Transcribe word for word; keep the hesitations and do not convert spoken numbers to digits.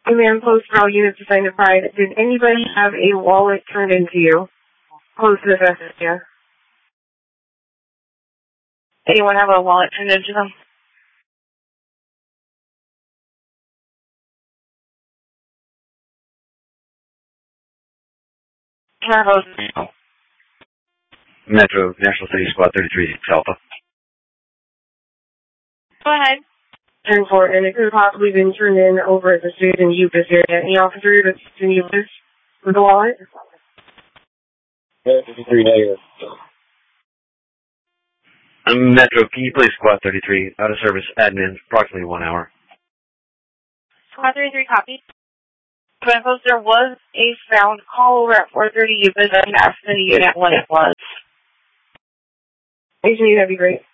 Command post for all units assigned to Pride. Did anybody have a wallet turned into you? Close to the message, yeah. Anyone have a wallet turned into them? Bravo. Metro, National City Squad thirty-three, Alpha. Go ahead. ten four, and it could have possibly been turned in over at the student Ubis area. Any officer that's in Ubis with a wallet? fifty-three negative. Metro, can you please Squad thirty-three, out of service, admin, approximately one hour. Squad thirty-three, copy. Command post, there was a sound call over at four thirty Ubis. I can ask the unit what it was. Actually, that'd be great.